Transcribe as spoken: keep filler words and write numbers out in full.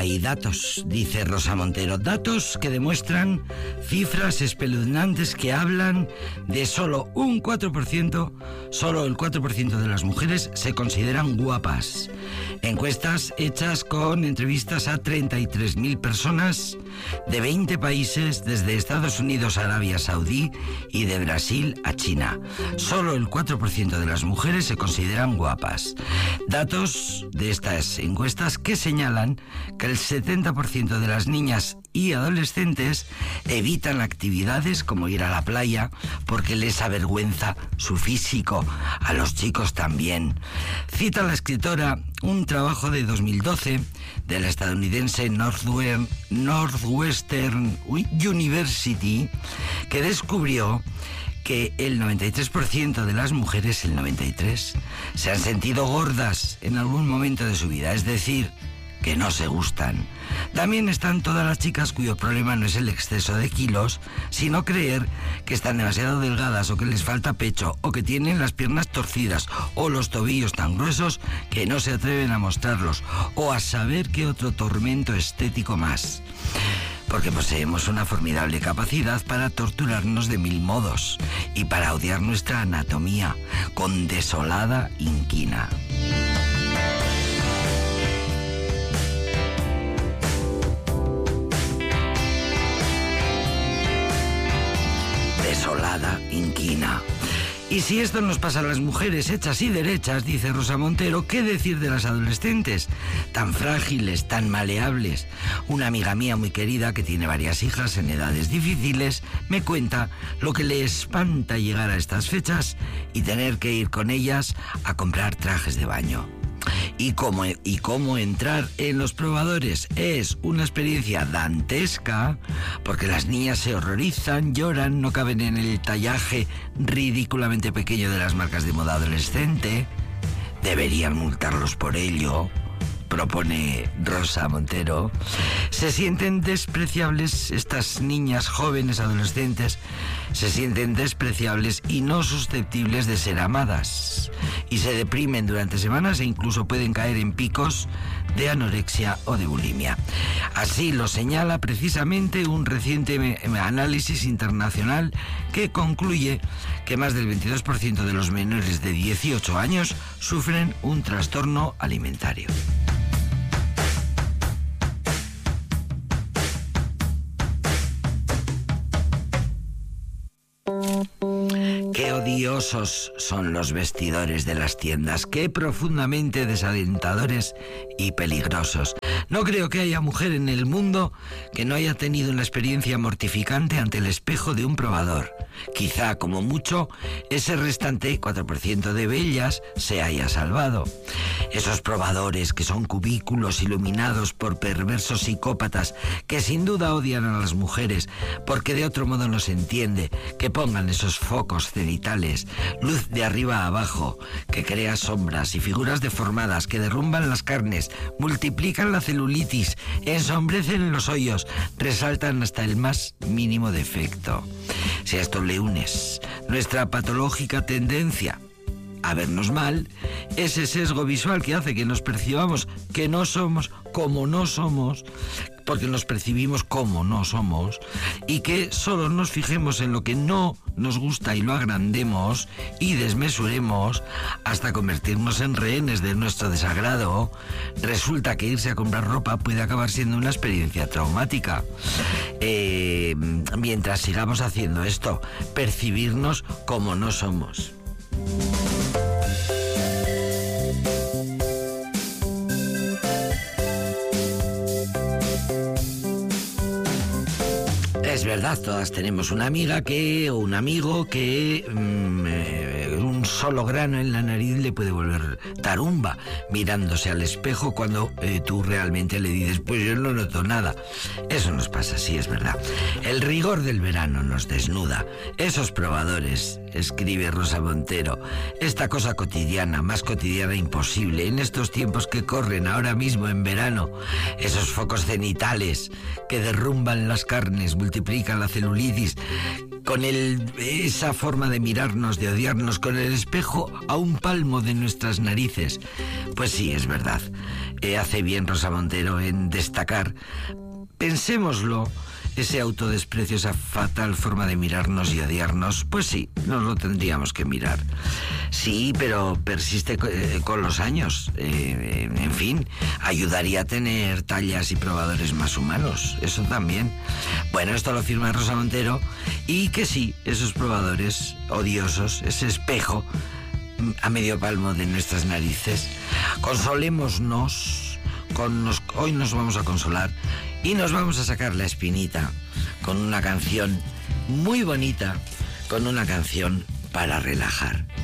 Hay datos, dice Rosa Montero, datos que demuestran cifras espeluznantes que hablan de solo un cuatro por ciento, solo el cuatro por ciento de las mujeres se consideran guapas. Encuestas hechas con entrevistas a treinta y tres mil personas de veinte países, desde Estados Unidos a Arabia Saudí y de Brasil a China. Solo el cuatro por ciento de las mujeres se consideran guapas. Datos de estas encuestas que señalan que el setenta por ciento de las niñas y adolescentes evitan actividades como ir a la playa porque les avergüenza su físico. A los chicos también. Cita la escritora un trabajo de dos mil doce de la estadounidense Northwestern, Northwestern University, que descubrió que el noventa y tres por ciento de las mujeres, el noventa y tres por ciento, se han sentido gordas en algún momento de su vida, es decir, que no se gustan. También están todas las chicas cuyo problema no es el exceso de kilos, sino creer que están demasiado delgadas o que les falta pecho o que tienen las piernas torcidas o los tobillos tan gruesos que no se atreven a mostrarlos o a saber qué otro tormento estético más. Porque poseemos una formidable capacidad para torturarnos de mil modos y para odiar nuestra anatomía con desolada inquina. Desolada inquina. Y si esto nos pasa a las mujeres hechas y derechas, dice Rosa Montero, ¿qué decir de las adolescentes? Tan frágiles, tan maleables. Una amiga mía muy querida, que tiene varias hijas en edades difíciles, me cuenta lo que le espanta llegar a estas fechas y tener que ir con ellas a comprar trajes de baño. Y cómo, y cómo entrar en los probadores es una experiencia dantesca, porque las niñas se horrorizan, lloran, no caben en el tallaje ridículamente pequeño de las marcas de moda adolescente. Deberían multarlos por ello, propone Rosa Montero. Se sienten despreciables estas niñas jóvenes, adolescentes, se sienten despreciables y no susceptibles de ser amadas. Y se deprimen durante semanas e incluso pueden caer en picos de anorexia o de bulimia. Así lo señala precisamente un reciente análisis internacional que concluye que más del veintidós por ciento de los menores de dieciocho años sufren un trastorno alimentario. Qué odiosos son los vestidores de las tiendas, qué profundamente desalentadores y peligrosos. No creo que haya mujer en el mundo que no haya tenido una experiencia mortificante ante el espejo de un probador. Quizá, como mucho, ese restante cuatro por ciento de bellas se haya salvado. Esos probadores que son cubículos iluminados por perversos psicópatas que sin duda odian a las mujeres porque de otro modo no se entiende que pongan esos focos cenitales, luz de arriba a abajo, que crea sombras y figuras deformadas que derrumban las carnes, multiplican la celulitis, ensombrecen los hoyos, resaltan hasta el más mínimo defecto. Si a esto le unes nuestra patológica tendencia a vernos mal, ese sesgo visual que hace que nos percibamos que no somos como no somos, porque nos percibimos como no somos, y que solo nos fijemos en lo que no nos gusta y lo agrandemos y desmesuremos hasta convertirnos en rehenes de nuestro desagrado, resulta que irse a comprar ropa puede acabar siendo una experiencia traumática. Eh, mientras sigamos haciendo esto, percibirnos como no somos. Es verdad, todas tenemos una amiga que o un amigo que mmm, eh, un solo grano en la nariz le puede volver tarumba mirándose al espejo cuando eh, tú realmente le dices, pues yo no noto nada. Eso nos pasa, sí, es verdad. El rigor del verano nos desnuda. Esos probadores, escribe Rosa Montero, esta cosa cotidiana, más cotidiana imposible, en estos tiempos que corren ahora mismo en verano, esos focos cenitales que derrumban las carnes, multiplican la celulitis, con el, esa forma de mirarnos, de odiarnos, con el espejo a un palmo de nuestras narices. Pues sí, es verdad. Eh, hace bien Rosa Montero en destacar, pensémoslo, ese autodesprecio, esa fatal forma de mirarnos y odiarnos. Pues sí, nos lo tendríamos que mirar. Sí, pero persiste con los años. Eh, en fin, ayudaría a tener tallas y probadores más humanos. Eso también. Bueno, esto lo firma Rosa Montero. Y que sí, esos probadores odiosos, ese espejo a medio palmo de nuestras narices. Consolémonos. Con nos, hoy nos vamos a consolar y nos vamos a sacar la espinita con una canción muy bonita, con una canción para relajar.